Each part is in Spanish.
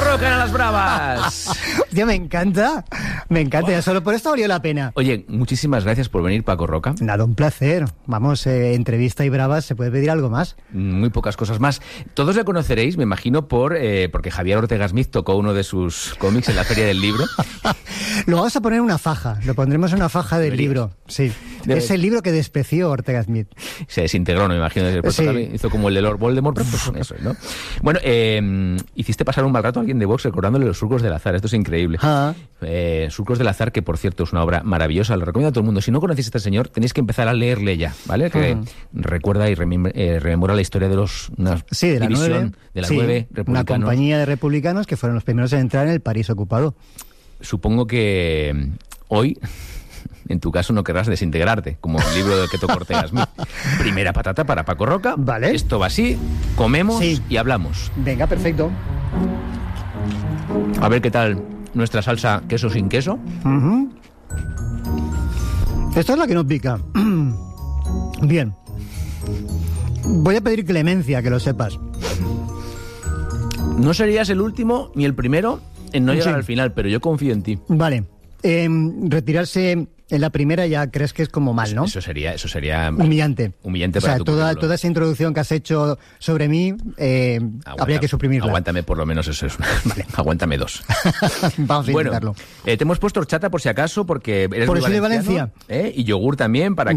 Roca en las bravas. Hostia, me encanta, ya solo por esto valió la pena. Oye, muchísimas gracias por venir, Paco Roca. Nada, un placer. Vamos, entrevista y bravas, ¿se puede pedir algo más? Muy pocas cosas más. Todos le conoceréis, me imagino, porque Javier Ortega Smith tocó uno de sus cómics en la Feria del Libro. Lo vamos a poner en una faja, lo pondremos en una faja del libro. Sí, es el libro que despreció Ortega Smith. Se desintegró, no me imagino. Sí. Hizo como el de Lord Voldemort, pero pues con eso, ¿no? Bueno, hiciste pasar un mal rato a alguien de Vox recordándole los Surcos del Azar. Esto es increíble. Surcos del Azar, que por cierto es una obra maravillosa, lo recomiendo a todo el mundo. Si no conocéis a este señor, tenéis que empezar a leerle ya, ¿vale? Que recuerda y rememora la historia de de la división de la 9 republicanos. Una compañía de republicanos que fueron los primeros en entrar en el París ocupado. Supongo que hoy, en tu caso, no querrás desintegrarte, como el libro del que tocó Ortega Smith. Primera patata para Paco Roca. Vale. Esto va así, comemos y hablamos. Venga, perfecto. A ver qué tal nuestra salsa queso sin queso. Esta es la que nos pica. Bien. Voy a pedir clemencia, que lo sepas. No serías el último ni el primero en no llegar al final, pero yo confío en ti. Vale. Retirarse en la primera ya crees que es como mal, ¿no? Eso sería humillante. Humillante para tu toda esa introducción que has hecho sobre mí, habría que suprimirla. Aguántame por lo menos eso. Vale. Aguántame 2. Vamos a intentarlo. Te hemos puesto horchata por si acaso, porque eres por eso de Valencia. Y yogur también para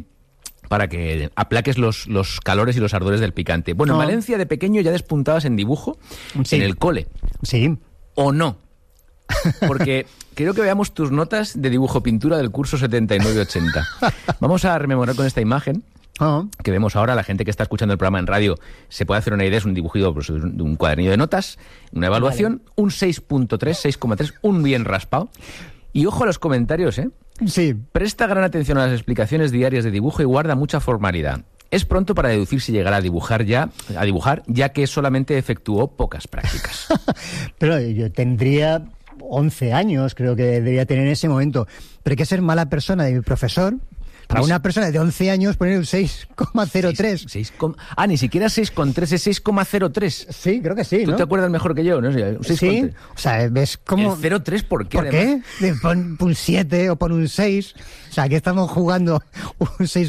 que aplaques los calores y los ardores del picante. Bueno, en Valencia de pequeño ya despuntabas en dibujo en el cole. Sí. ¿O no? Porque quiero que veamos tus notas de dibujo-pintura del curso 79-80. Vamos a rememorar con esta imagen que vemos ahora. La gente que está escuchando el programa en radio se puede hacer una idea. Es un dibujito pues, de un cuadernillo de notas, una evaluación, un 6.3, 6,3, un bien raspado. Y ojo a los comentarios, ¿eh? Sí. Presta gran atención a las explicaciones diarias de dibujo y guarda mucha formalidad. Es pronto para deducir si llegará a dibujar, ya que solamente efectuó pocas prácticas. Pero yo tendría 11 años, creo que debía tener en ese momento. Pero hay que ser mala persona de mi profesor. Para una persona de 11 años poner un 6,03. Ni siquiera 6,3, es 6,03. Sí, creo que sí, ¿no? ¿Tú te acuerdas mejor que yo, no? 6, sí, o sea, ves como... ¿El 0,3 por qué? ¿Por qué? Pon un 7 o pon un 6. O sea, aquí estamos jugando un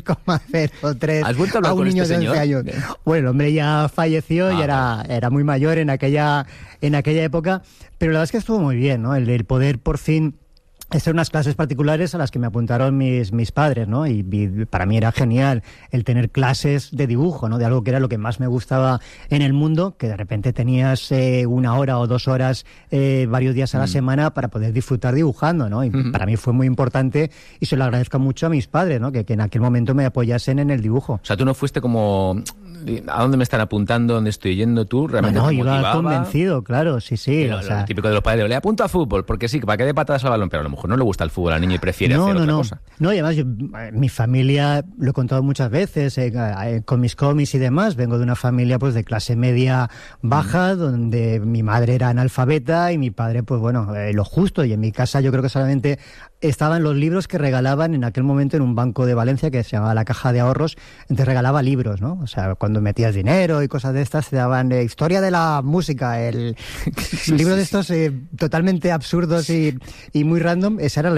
6,03 ¿Has vuelto a hablar un con niño este de 11 señor? años. Bueno, el hombre ya falleció y era muy mayor en aquella época, pero la verdad es que estuvo muy bien, ¿no? El poder por fin... Estas eran unas clases particulares a las que me apuntaron mis padres, ¿no? Y para mí era genial el tener clases de dibujo, ¿no? De algo que era lo que más me gustaba en el mundo, que de repente tenías 1 hora o 2 horas varios días a la semana para poder disfrutar dibujando, ¿no? Y para mí fue muy importante y se lo agradezco mucho a mis padres, ¿no? Que en aquel momento me apoyasen en el dibujo. O sea, tú no fuiste como... ¿A dónde me están apuntando? ¿Dónde estoy yendo tú? ¿Realmente no, iba convencido, claro, sí. Pero, o sea, lo típico de los padres, le apunto a fútbol, porque sí, para que dé patadas al balón, pero a lo mejor no le gusta el fútbol al niño y prefiere hacer otra cosa. No, y además mi familia, lo he contado muchas veces, con mis cómics y demás, vengo de una familia pues de clase media baja, donde mi madre era analfabeta y mi padre, pues bueno, lo justo, y en mi casa yo creo que solamente estaban los libros que regalaban en aquel momento en un banco de Valencia que se llamaba la Caja de Ahorros, entonces regalaba libros, ¿no? O sea, cuando metías dinero y cosas de estas, te daban historia de la música, libros de estos totalmente absurdos y muy random, ese era